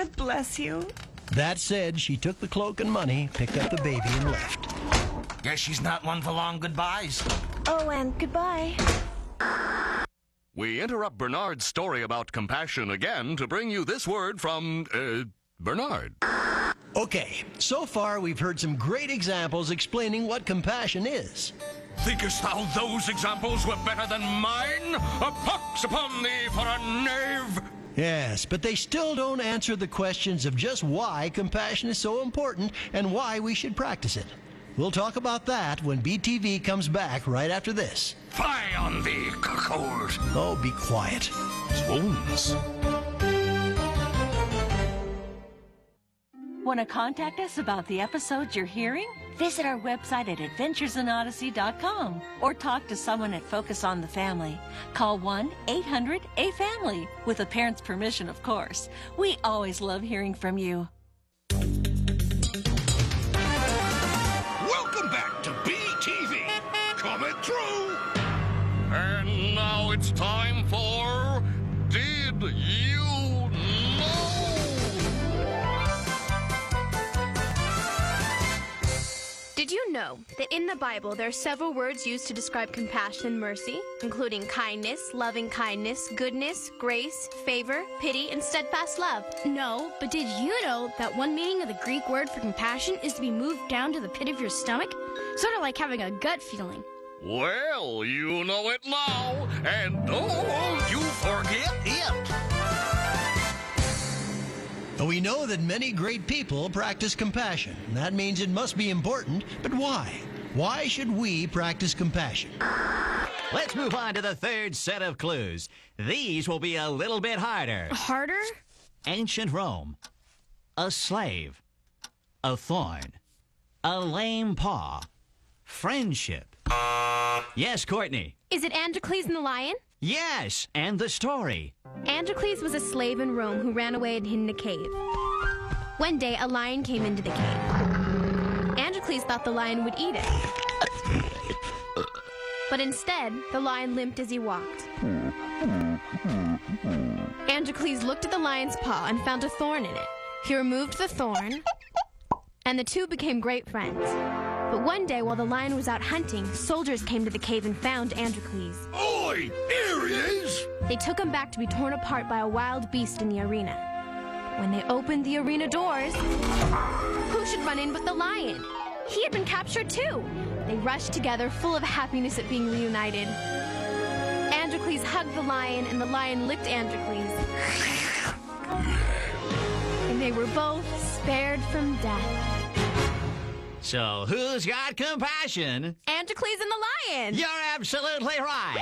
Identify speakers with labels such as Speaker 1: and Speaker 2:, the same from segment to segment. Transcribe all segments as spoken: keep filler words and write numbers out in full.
Speaker 1: God bless you.
Speaker 2: That said, she took the cloak and money, picked up the baby, and left.
Speaker 3: Guess she's not one for long goodbyes.
Speaker 1: Oh, and goodbye.
Speaker 4: We interrupt Bernard's story about compassion again to bring you this word from, uh, Bernard.
Speaker 2: Okay, so far we've heard some great examples explaining what compassion is.
Speaker 4: Thinkest thou those examples were better than mine? A pox upon thee for a knave!
Speaker 2: Yes, but they still don't answer the questions of just why compassion is so important and why we should practice it. We'll talk about that when B T V comes back right after this.
Speaker 4: Fie on thee, cuckold!
Speaker 2: Oh, be quiet.
Speaker 4: Swoons.
Speaker 5: Want to contact us about the episodes you're hearing? Visit our website at adventures in odyssey dot com or talk to someone at Focus on the Family. Call one eight hundred A family, with a parent's permission, of course. We always love hearing from you.
Speaker 4: Welcome back to B T V. Coming through. And now it's time for Did You Know?
Speaker 6: Did you know that in the Bible there are several words used to describe compassion and mercy, including kindness, loving kindness, goodness, grace, favor, pity, and steadfast love?
Speaker 7: No, but did you know that one meaning of the Greek word for compassion is to be moved down to the pit of your stomach? Sort of like having a gut feeling.
Speaker 4: Well, you know it now, and don't you forget it.
Speaker 2: We know that many great people practice compassion. That means it must be important, but why? Why should we practice compassion?
Speaker 8: Let's move on to the third set of clues. These will be a little bit harder.
Speaker 7: Harder?
Speaker 8: Ancient Rome. A slave. A thorn. A lame paw. Friendship. Yes, Courtney.
Speaker 6: Is it Androcles and the lion?
Speaker 8: Yes, and the story.
Speaker 6: Androcles was a slave in Rome who ran away and hid in a cave. One day, a lion came into the cave. Androcles thought the lion would eat it. But instead, the lion limped as he walked. Androcles looked at the lion's paw and found a thorn in it. He removed the thorn, and the two became great friends. But one day, while the lion was out hunting, soldiers came to the cave and found Androcles.
Speaker 4: Oi, here he is!
Speaker 6: They took him back to be torn apart by a wild beast in the arena. When they opened the arena doors, who should run in but the lion? He had been captured too. They rushed together, full of happiness at being reunited. Androcles hugged the lion, and the lion licked Androcles. And they were both spared from death.
Speaker 8: So who's got compassion?
Speaker 6: Androcles and the lion!
Speaker 8: You're absolutely right!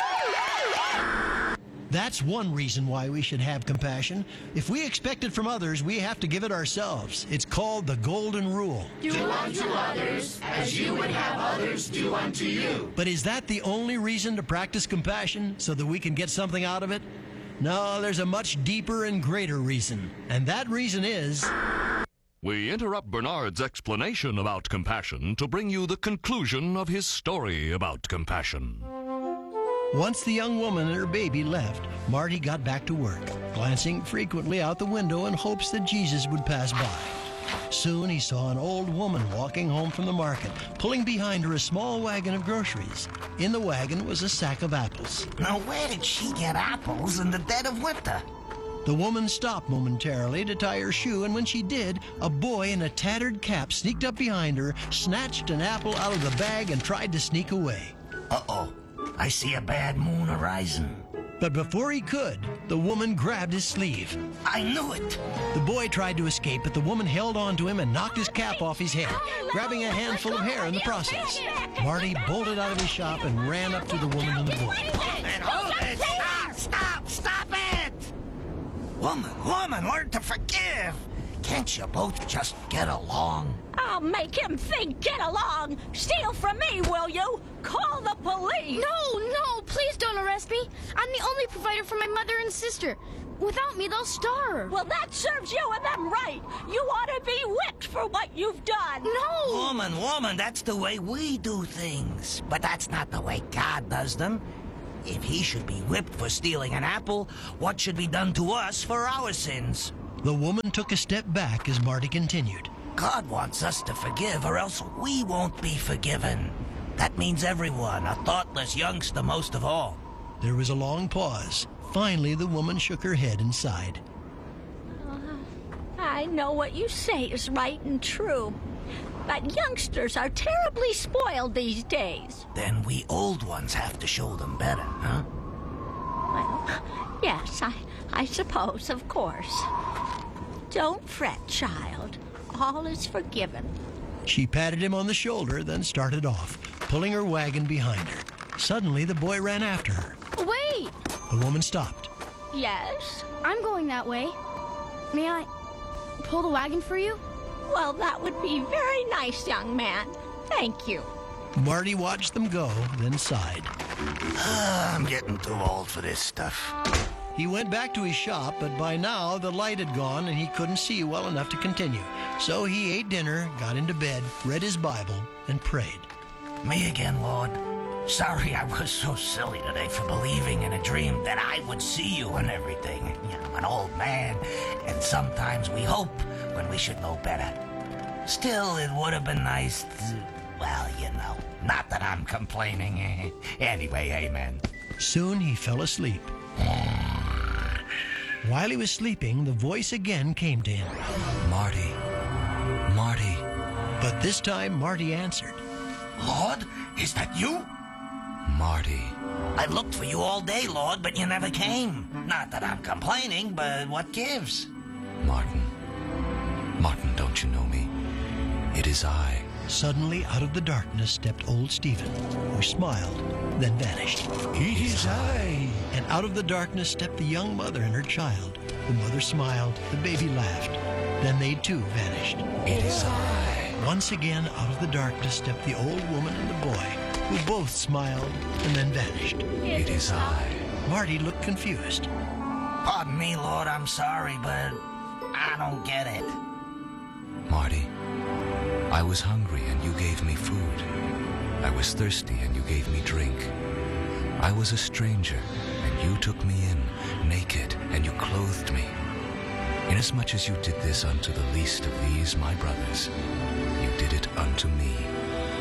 Speaker 2: That's one reason why we should have compassion. If we expect it from others, we have to give it ourselves. It's called the Golden Rule.
Speaker 9: Do unto others as you would have others do unto you.
Speaker 2: But is that the only reason to practice compassion, so that we can get something out of it? No, there's a much deeper and greater reason. And that reason is...
Speaker 4: We interrupt Bernard's explanation about compassion to bring you the conclusion of his story about compassion.
Speaker 2: Once the young woman and her baby left, Marty got back to work, glancing frequently out the window in hopes that Jesus would pass by. Soon he saw an old woman walking home from the market, pulling behind her a small wagon of groceries. In the wagon was a sack of apples.
Speaker 3: Now where did she get apples in the dead of winter?
Speaker 2: The woman stopped momentarily to tie her shoe, and when she did, a boy in a tattered cap sneaked up behind her, snatched an apple out of the bag, and tried to sneak away.
Speaker 3: Uh-oh, I see a bad moon arising.
Speaker 2: But before he could, the woman grabbed his sleeve.
Speaker 3: I knew it!
Speaker 2: The boy tried to escape, but the woman held on to him and knocked his cap off his head, grabbing a handful of hair in the process. Marty bolted out of his shop and ran up to the woman and the boy.
Speaker 3: And hold it! Stop! Stop! Stop it! Woman, woman, learn to forgive! Can't you both just get along?
Speaker 5: I'll make him think get along. Steal from me, will you? Call the police.
Speaker 7: No, no, please don't arrest me. I'm the only provider for my mother and sister. Without me, they'll starve.
Speaker 5: Well, that serves you and them right. You ought to be whipped for what you've done.
Speaker 7: No.
Speaker 3: Woman, woman, that's the way we do things. But that's not the way God does them. If he should be whipped for stealing an apple, what should be done to us for our sins?
Speaker 2: The woman took a step back as Marty continued.
Speaker 3: God wants us to forgive, or else we won't be forgiven. That means everyone, a thoughtless youngster most of all.
Speaker 2: There was a long pause. Finally, the woman shook her head and sighed.
Speaker 5: Uh, I know what you say is right and true, but youngsters are terribly spoiled these days.
Speaker 3: Then we old ones have to show them better, huh?
Speaker 5: Well, yes, I, I suppose, of course. Don't fret, child. All is forgiven.
Speaker 2: She patted him on the shoulder, then started off, pulling her wagon behind her. Suddenly, the boy ran after her.
Speaker 7: Wait!
Speaker 2: The woman stopped.
Speaker 7: Yes? I'm going that way. May I pull the wagon for you?
Speaker 5: Well, that would be very nice, young man. Thank you.
Speaker 2: Marty watched them go, then sighed.
Speaker 3: Uh, I'm getting too old for this stuff.
Speaker 2: He went back to his shop, but by now the light had gone and he couldn't see well enough to continue. So he ate dinner, got into bed, read his Bible, and prayed.
Speaker 3: Me again, Lord. Sorry I was so silly today for believing in a dream that I would see you and everything. You know, an old man, and sometimes we hope when we should know better. Still, it would have been nice to, well, you know, not that I'm complaining. Anyway, amen.
Speaker 2: Soon he fell asleep. While he was sleeping, the voice again came to him.
Speaker 3: Marty. Marty.
Speaker 2: But this time, Marty answered.
Speaker 3: Lord, is that you? Marty. I looked for you all day, Lord, but you never came. Not that I'm complaining, but what gives?
Speaker 10: Martin. Martin, don't you know me? It is I.
Speaker 2: Suddenly, out of the darkness stepped old Stephen, who smiled, then vanished.
Speaker 3: It is I.
Speaker 2: And out of the darkness stepped the young mother and her child. The mother smiled, the baby laughed. Then they too vanished.
Speaker 10: It is I.
Speaker 2: Once again, out of the darkness stepped the old woman and the boy, who both smiled and then vanished.
Speaker 10: It is I.
Speaker 2: Marty looked confused.
Speaker 3: Pardon me, Lord, I'm sorry, but I don't get it.
Speaker 10: Marty, I was hungry and you gave me food. I was thirsty and you gave me drink. I was a stranger and you took me in, naked, and you clothed me. Inasmuch as you did this unto the least of these my brothers, you did it unto me.